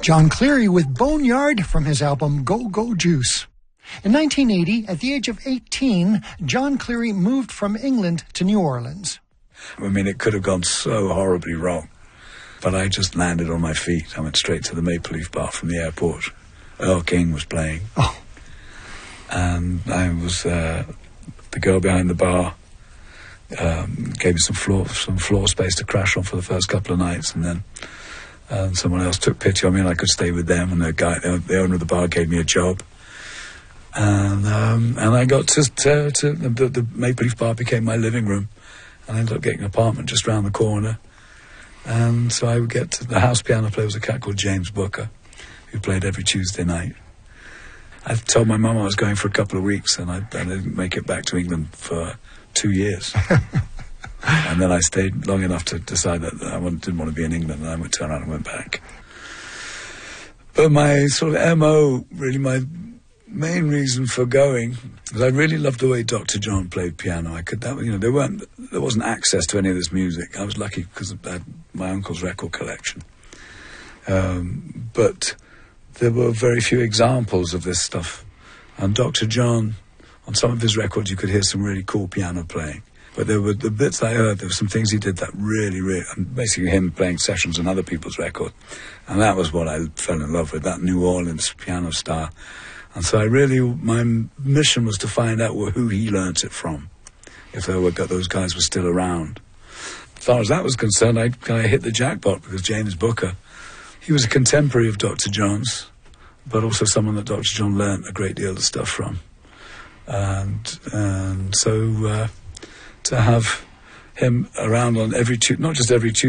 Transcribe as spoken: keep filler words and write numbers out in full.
John Cleary with Boneyard from his album Go Go Juice. In nineteen eighty, at the age of eighteen, John Cleary moved from England to New Orleans. I mean, it could have gone so horribly wrong, but I just landed on my feet. I went straight to the Maple Leaf Bar from the airport. Earl King was playing. Oh. And I was, uh, the girl behind the bar um, gave me some floor, some floor space to crash on for the first couple of nights, and then um, someone else took pity on me and I could stay with them, and the guy, the owner of the bar gave me a job. And um, and I got to, to, to the, the Maple Leaf Bar became my living room, and I ended up getting an apartment just round the corner. And so I would get to the house piano player was a cat called James Booker, who played every Tuesday night. I told my mum I was going for a couple of weeks, and I, I didn't make it back to England for two years. And then I stayed long enough to decide that I didn't want to be in England, and I went turn around and went back. But my sort of M O, really my main reason for going, because I really loved the way Doctor John played piano. I could, that, you know, there weren't, there wasn't access to any of this music. I was lucky because I had my uncle's record collection. Um, but there were very few examples of this stuff. And Doctor John, on some of his records, you could hear some really cool piano playing. But there were the bits I heard, there were some things he did that really, really, and basically him playing sessions on other people's record. And that was what I fell in love with, that New Orleans piano style. And so I really, my mission was to find out who he learnt it from, if there were, those guys were still around. As far as that was concerned, I, I hit the jackpot, because James Booker, he was a contemporary of Doctor John's, but also someone that Doctor John learnt a great deal of stuff from. And, and so uh, to have him around on every, tu- not just every Tuesday,